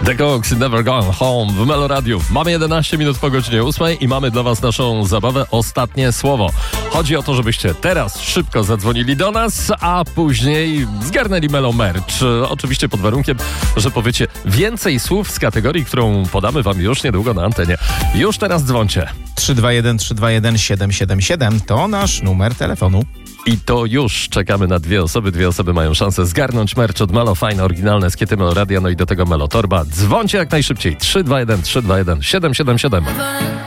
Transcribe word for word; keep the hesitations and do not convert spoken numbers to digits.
The Cooks, Never Gone Home w Melo Radiu. Mamy jedenaście minut po godzinie ósmej i mamy dla was naszą zabawę Ostatnie Słowo. Chodzi o to, żebyście teraz szybko zadzwonili do nas, a później zgarnęli Melo Merch. Oczywiście pod warunkiem, że powiecie więcej słów z kategorii, którą podamy wam już niedługo na antenie. Już teraz dzwońcie. trzy dwa jeden trzy dwa jeden siedem siedem siedem to nasz numer telefonu. I to już czekamy na dwie osoby. Dwie osoby mają szansę zgarnąć merch od Melo. Fajne, oryginalne skiety Melo Radia, no i do tego Melo Torba. Dzwońcie jak najszybciej. trzy dwa jeden trzy dwa jeden siedem siedem siedem.